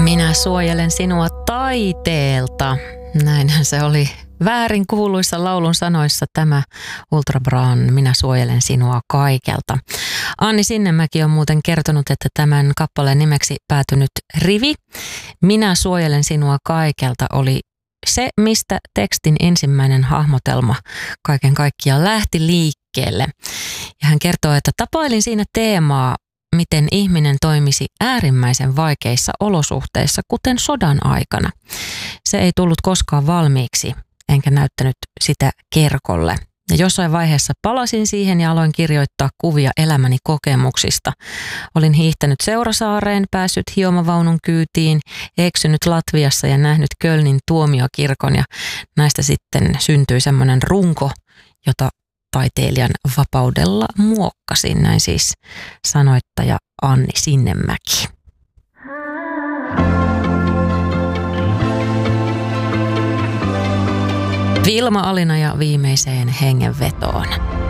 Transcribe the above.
Minä suojelen sinua taiteelta. Näinhän se oli väärin kuuluissa laulun sanoissa tämä Ultra Brown, Minä suojelen sinua kaikelta. Anni Sinnemäki on muuten kertonut, että tämän kappaleen nimeksi päätynyt rivi, Minä suojelen sinua kaikelta, oli se, mistä tekstin ensimmäinen hahmotelma kaiken kaikkiaan lähti liikkeelle. Ja hän kertoo, että tapailin siinä teemaa, miten ihminen toimisi äärimmäisen vaikeissa olosuhteissa, kuten sodan aikana. Se ei tullut koskaan valmiiksi, enkä näyttänyt sitä Kerkolle. Ja jossain vaiheessa palasin siihen ja aloin kirjoittaa kuvia elämäni kokemuksista. Olin hiihtänyt Seurasaareen, päässyt hiomavaunun kyytiin, eksynyt Latviassa ja nähnyt Kölnin tuomiokirkon. Ja näistä sitten syntyi semmoinen runko, jota taiteilijan vapaudella muokkasin. Näin siis sanoittaja Anni Sinnemäki. Vilma Alina ja viimeiseen hengenvetoon.